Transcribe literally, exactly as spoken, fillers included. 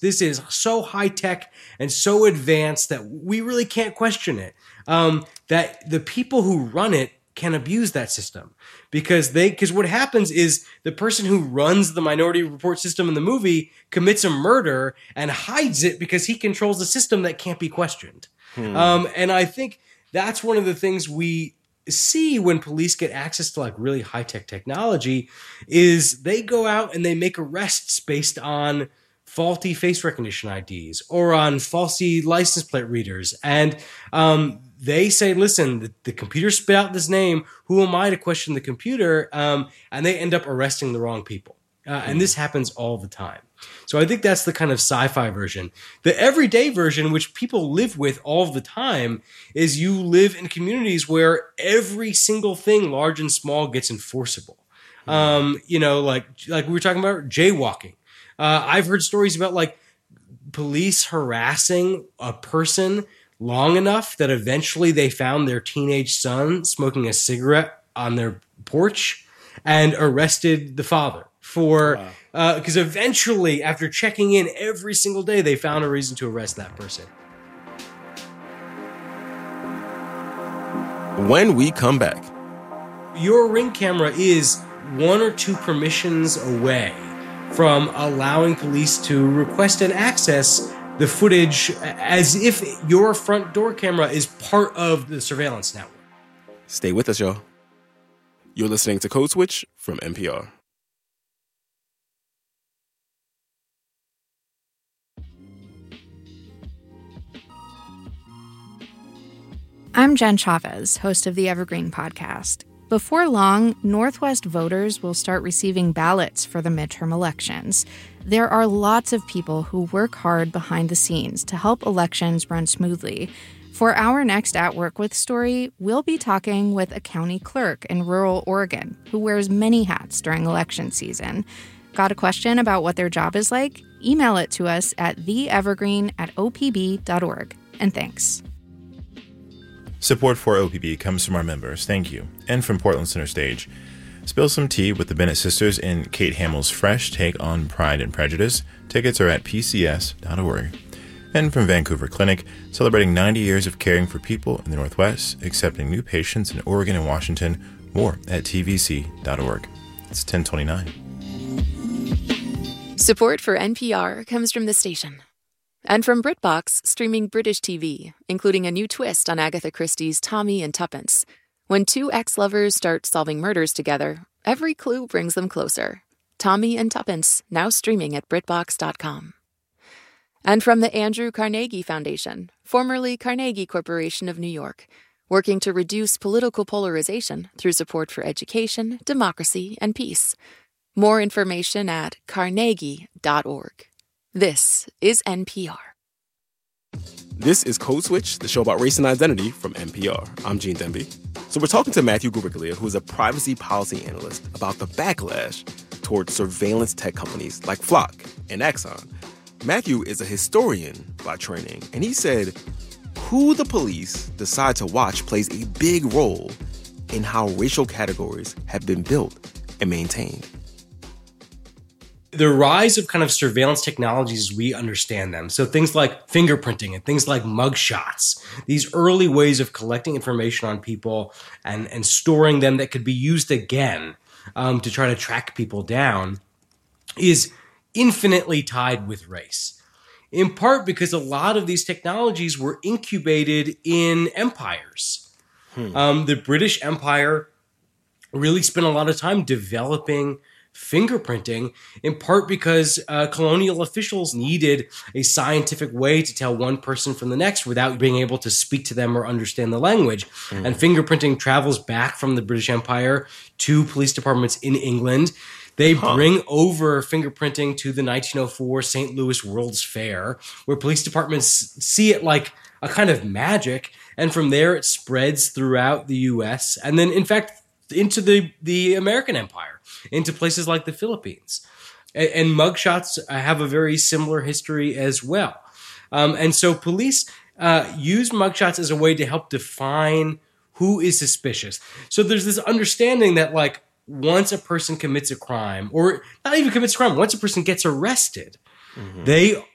this is so high tech and so advanced that we really can't question it. Um, that the people who run it can abuse that system because they because what happens is the person who runs the Minority Report system in the movie commits a murder and hides it because he controls a system that can't be questioned. Hmm. Um, and I think that's one of the things we see when police get access to like really high tech technology is they go out and they make arrests based on faulty face recognition I Ds or on faulty license plate readers. And um, they say, listen, the, the computer spit out this name. Who am I to question the computer? Um, and they end up arresting the wrong people. Uh, and this happens all the time. So I think that's the kind of sci-fi version. The everyday version, which people live with all the time, is you live in communities where every single thing, large and small, gets enforceable. Um, you know, like like we were talking about jaywalking. Uh, I've heard stories about like police harassing a person long enough that eventually they found their teenage son smoking a cigarette on their porch and arrested the father for because wow. uh, eventually, after checking in every single day, they found a reason to arrest that person. When we come back, your Ring camera is one or two permissions away from allowing police to request and access the footage as if your front door camera is part of the surveillance network. Stay with us, y'all. You're listening to Code Switch from N P R. I'm Jen Chavez, host of the Evergreen Podcast. Before long, Northwest voters will start receiving ballots for the midterm elections. There are lots of people who work hard behind the scenes to help elections run smoothly. For our next At Work With story, we'll be talking with a county clerk in rural Oregon who wears many hats during election season. Got a question about what their job is like? Email it to us at theevergreen at o p b dot org. And thanks. Support for O P B comes from our members, thank you, and from Portland Center Stage. Spill some tea with the Bennett sisters in Kate Hamill's fresh take on Pride and Prejudice. Tickets are at p c s dot org. And from Vancouver Clinic, celebrating ninety years of caring for people in the Northwest, accepting new patients in Oregon and Washington. More at t v c dot org. It's ten twenty-nine. Support for N P R comes from the station. And from BritBox, streaming British T V, including a new twist on Agatha Christie's Tommy and Tuppence. When two ex-lovers start solving murders together, every clue brings them closer. Tommy and Tuppence, now streaming at britbox dot com. And from the Andrew Carnegie Foundation, formerly Carnegie Corporation of New York, working to reduce political polarization through support for education, democracy, and peace. More information at carnegie dot org. This is N P R. This is Code Switch, the show about race and identity from N P R. I'm Gene Demby. So we're talking to Matthew Gariglia, who is a privacy policy analyst, about the backlash towards surveillance tech companies like Flock and Axon. Matthew is a historian by training, and he said who the police decide to watch plays a big role in how racial categories have been built and maintained. The rise of kind of surveillance technologies as we understand them, so things like fingerprinting and things like mugshots, these early ways of collecting information on people and, and storing them that could be used again um, to try to track people down, is infinitely tied with race. In part because a lot of these technologies were incubated in empires. Hmm. Um, the British Empire really spent a lot of time developing fingerprinting, in part because uh, colonial officials needed a scientific way to tell one person from the next without being able to speak to them or understand the language. Mm. And fingerprinting travels back from the British Empire to police departments in England. They huh. bring over fingerprinting to the nineteen oh four Saint Louis World's Fair, where police departments see it like a kind of magic. And from there, it spreads throughout the U S and then, in fact, into the, the American Empire, into places like the Philippines. And, and mugshots have a very similar history as well. Um, and so police uh, use mugshots as a way to help define who is suspicious. So there's this understanding that, like, once a person commits a crime, or not even commits a crime, once a person gets arrested, mm-hmm. they